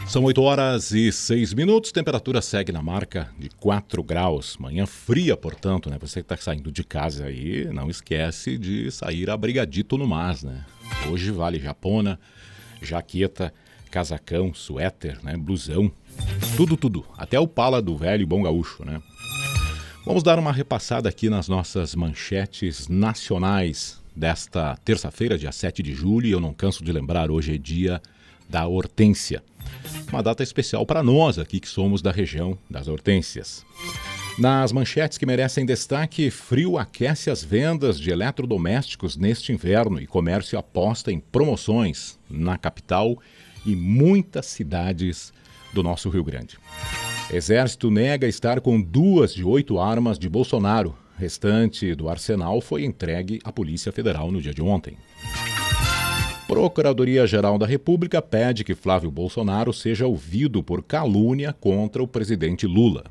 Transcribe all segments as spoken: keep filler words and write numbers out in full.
São oito horas e seis minutos, temperatura segue na marca de quatro graus. Manhã fria, portanto, né? Você que está saindo de casa aí, não esquece de sair abrigadito no mas, né? Hoje vale japona, jaqueta, casacão, suéter, né? Blusão, tudo, tudo. Até o pala do velho e bom gaúcho, né? Vamos dar uma repassada aqui nas nossas manchetes nacionais desta terça-feira, dia sete de julho. E eu não canso de lembrar, hoje é dia da hortênsia. Uma data especial para nós aqui que somos da região das hortênsias. Nas manchetes que merecem destaque, frio aquece as vendas de eletrodomésticos neste inverno e comércio aposta em promoções na capital e muitas cidades do nosso Rio Grande. Exército nega estar com duas de oito armas de Bolsonaro. Restante do arsenal foi entregue à Polícia Federal no dia de ontem. Procuradoria-Geral da República pede que Flávio Bolsonaro seja ouvido por calúnia contra o presidente Lula.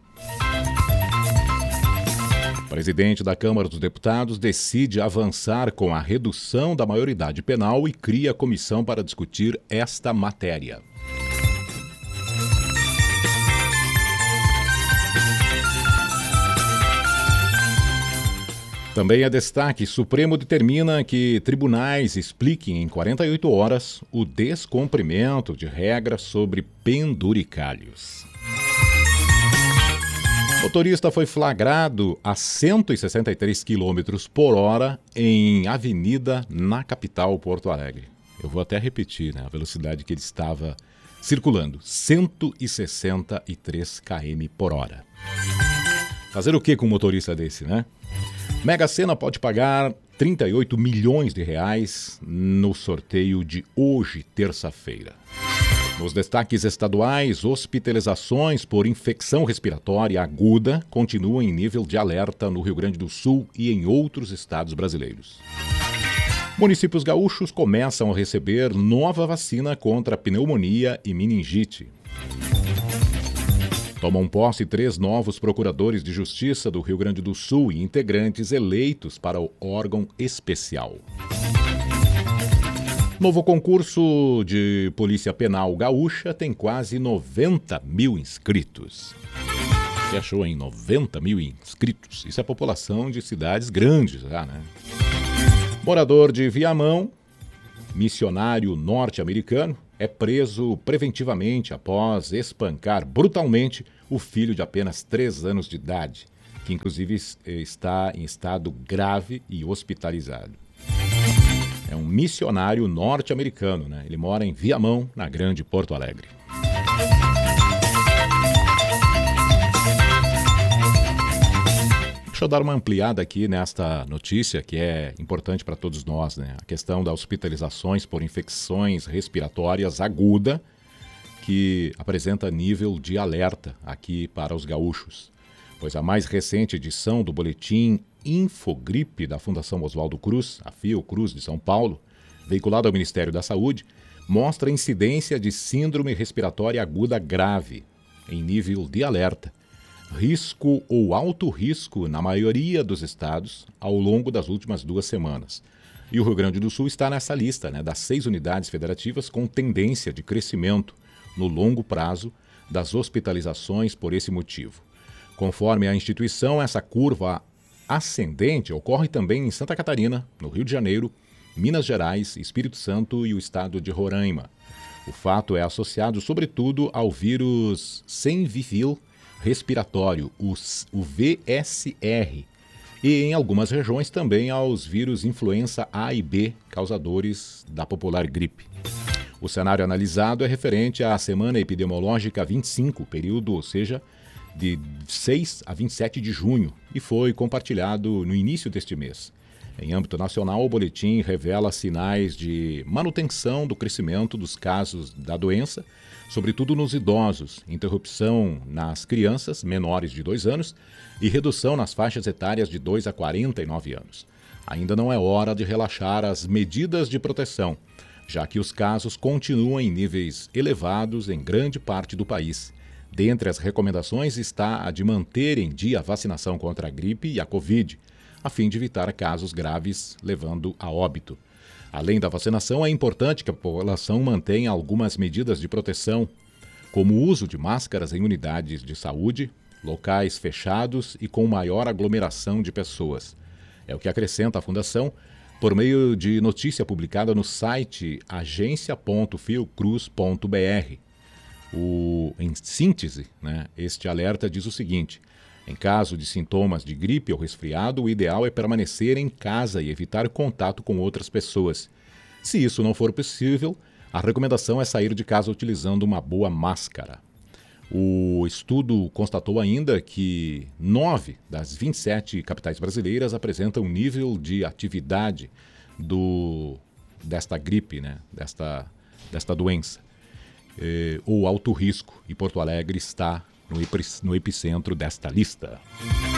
O presidente da Câmara dos Deputados decide avançar com a redução da maioridade penal e cria comissão para discutir esta matéria. Também é destaque, Supremo determina que tribunais expliquem em quarenta e oito horas o descumprimento de regras sobre penduricalhos. O motorista foi flagrado a cento e sessenta e três quilômetros por hora em avenida na capital Porto Alegre. Eu vou até repetir, né, a velocidade que ele estava circulando, cento e sessenta e três quilômetros por hora. Fazer o que com um motorista desse, né? Mega Sena pode pagar trinta e oito milhões de reais no sorteio de hoje, terça-feira. Nos destaques estaduais, hospitalizações por infecção respiratória aguda continuam em nível de alerta no Rio Grande do Sul e em outros estados brasileiros. Municípios gaúchos começam a receber nova vacina contra pneumonia e meningite. Tomam posse três novos procuradores de justiça do Rio Grande do Sul e integrantes eleitos para o órgão especial. Novo concurso de Polícia Penal Gaúcha tem quase noventa mil inscritos. Você achou, hein? noventa mil inscritos. Isso é a população de cidades grandes já, né? Morador de Viamão, missionário norte-americano, é preso preventivamente após espancar brutalmente o filho de apenas três anos de idade, que inclusive está em estado grave e hospitalizado. É um missionário norte-americano, né? Ele mora em Viamão, na Grande Porto Alegre. Deixa eu dar uma ampliada aqui nesta notícia que é importante para todos nós, né? A questão das hospitalizações por infecções respiratórias aguda, que apresenta nível de alerta aqui para os gaúchos. Pois a mais recente edição do boletim Infogripe da Fundação Oswaldo Cruz, a Fiocruz de São Paulo, veiculado ao Ministério da Saúde, mostra a incidência de síndrome respiratória aguda grave, em nível de alerta. Risco ou alto risco na maioria dos estados ao longo das últimas duas semanas. E o Rio Grande do Sul está nessa lista, né, das seis unidades federativas com tendência de crescimento no longo prazo das hospitalizações por esse motivo. Conforme a instituição, essa curva ascendente ocorre também em Santa Catarina, no Rio de Janeiro, Minas Gerais, Espírito Santo e o estado de Roraima. O fato é associado sobretudo ao vírus Syncytial respiratório, o V S R, e em algumas regiões também aos vírus influenza A e B, causadores da popular gripe. O cenário analisado é referente à semana epidemiológica vinte e cinco, período, ou seja, de seis a vinte e sete de junho, e foi compartilhado no início deste mês. Em âmbito nacional, o boletim revela sinais de manutenção do crescimento dos casos da doença, sobretudo nos idosos, interrupção nas crianças menores de dois anos e redução nas faixas etárias de dois a quarenta e nove anos. Ainda não é hora de relaxar as medidas de proteção, já que os casos continuam em níveis elevados em grande parte do país. Dentre as recomendações está a de manter em dia a vacinação contra a gripe e a Covid, a fim de evitar casos graves levando a óbito. Além da vacinação, é importante que a população mantenha algumas medidas de proteção, como o uso de máscaras em unidades de saúde, locais fechados e com maior aglomeração de pessoas. É o que acrescenta a Fundação por meio de notícia publicada no site agência ponto fiocruz ponto br. O, em síntese, né, este alerta diz o seguinte: em caso de sintomas de gripe ou resfriado, o ideal é permanecer em casa e evitar contato com outras pessoas. Se isso não for possível, a recomendação é sair de casa utilizando uma boa máscara. O estudo constatou ainda que nove das vinte e sete capitais brasileiras apresentam nível de atividade do, desta gripe, né, desta, desta doença, eh, ou alto risco, e Porto Alegre está no, no epicentro desta lista.